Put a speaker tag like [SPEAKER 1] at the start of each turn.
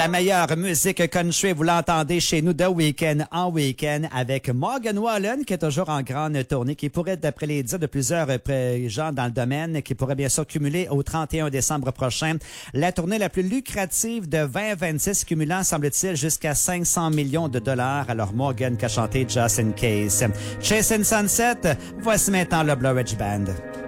[SPEAKER 1] La meilleure musique country, vous l'entendez chez nous de week-end en week-end avec Morgan Wallen qui est toujours en grande tournée, qui pourrait, d'après les dires de plusieurs gens dans le domaine, qui pourrait bien sûr cumuler au 31 décembre prochain la tournée la plus lucrative de 2026, cumulant, semble-t-il, jusqu'à 500 millions de dollars. Alors Morgan qui a chanté Just in Case. Chasing Sunset, voici maintenant le Blue Ridge Band.